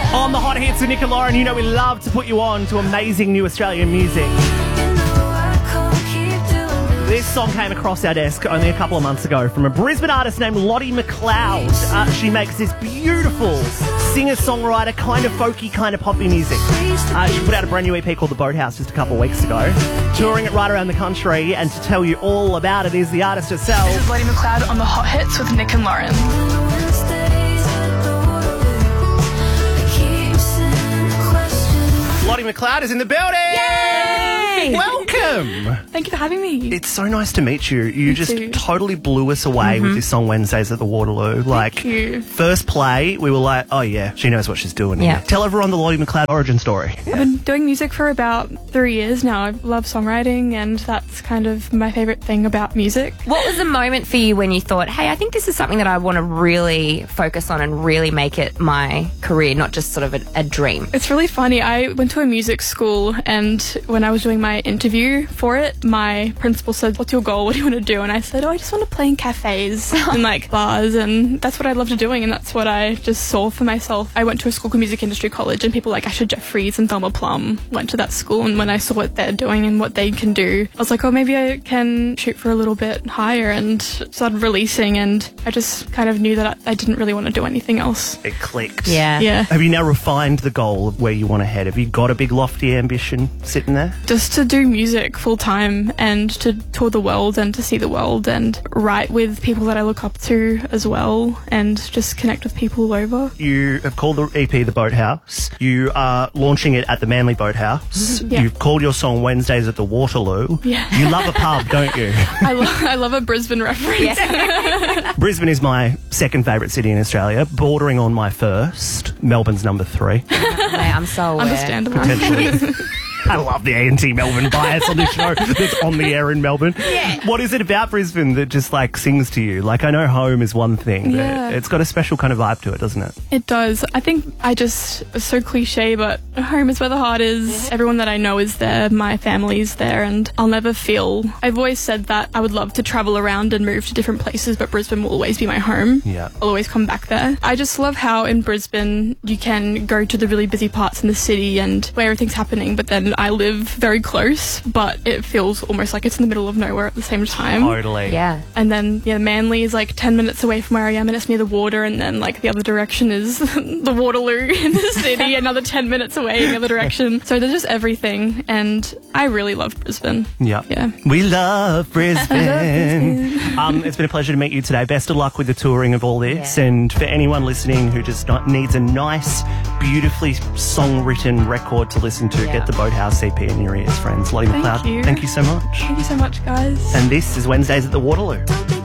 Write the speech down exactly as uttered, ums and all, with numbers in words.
On the Hot Hits with Nick and Lauren, you know we love to put you on to amazing new Australian music. This song came across our desk only a couple of months ago from a Brisbane artist named Lottie McLeod. Uh, she makes this beautiful singer-songwriter, kind of folky, kind of poppy music. Uh, she put out a brand new E P called The Boathouse just a couple of weeks ago, touring it right around the country, and to tell you all about it is the artist herself. This is Lottie McLeod on the Hot Hits with Nick and Lauren. Lottie McLeod is in the building! Yay! Welcome! Thank you for having me. It's so nice to meet you. You Me just too. totally blew us away Mm-hmm. with this song Wednesdays at the Waterloo. Like, you. first play, we were like, oh yeah, she knows what she's doing. Yeah. Tell everyone the Lottie McLeod origin story. I've been doing music for about three years now. I love songwriting, and that's kind of my favourite thing about music. What was the moment for you when you thought, hey, I think this is something that I want to really focus on and really make it my career, not just sort of a, a dream? It's really funny. I went to a music school, and when I was doing my interview for it, my principal said, what's your goal? What do you want to do? And I said, oh, I just want to play in cafes and like bars, and that's what I loved doing, and that's what I just saw for myself. I went to a school called Music Industry College, and people like Asher Jeffries and Thelma Plum went to that school, and when I saw what they're doing and what they can do, I was like, oh, maybe I can shoot for a little bit higher, and started releasing, and I just kind of knew that I didn't really want to do anything else. It clicked. Yeah. Yeah. Have you now refined the goal of where you want to head? Have you got a big lofty ambition sitting there? Just to do music full time and to tour the world and to see the world and write with people that I look up to as well and just connect with people all over. You have called the E P The Boathouse. You are launching it at the Manly Boathouse. Yeah. You've called your song Wednesdays at the Waterloo. Yeah. You love a pub, don't you? I, lo- I love a Brisbane reference. Brisbane is my second favourite city in Australia, bordering on my first. Melbourne's number three. Mate, I'm so aware. Understandable. Potentially. I love the anti-Melbourne bias on this show that's on the air in Melbourne. Yeah. What is it about Brisbane that just like sings to you? Like, I know home is one thing, but Yeah. it's got a special kind of vibe to it, doesn't it? It does. I think I just, it's so cliche, but home is where the heart is. Everyone that I know is there. My family's there, and I'll never feel. I've always said that I would love to travel around and move to different places, but Brisbane will always be my home. Yeah. I'll always come back there. I just love how in Brisbane you can go to the really busy parts in the city and where everything's happening, but then I live very close, but it feels almost like it's in the middle of nowhere at the same time. Totally. Yeah. And then, yeah, Manly is like ten minutes away from where I am, and it's near the water, and then like the other direction is the Waterloo in the city, another ten minutes away in the other direction. So there's just everything, and I really love Brisbane. Yeah. Yeah. We love Brisbane. um, it's been a pleasure to meet you today. Best of luck with the touring of all this. Yeah. And for anyone listening who just not, needs a nice, beautifully song-written record to listen to, Yeah. get the Boathouse E P in your ears, friends. Lottie Thank McLeod, you. thank you so much. Thank you so much, guys. And this is Wednesdays at the Waterloo.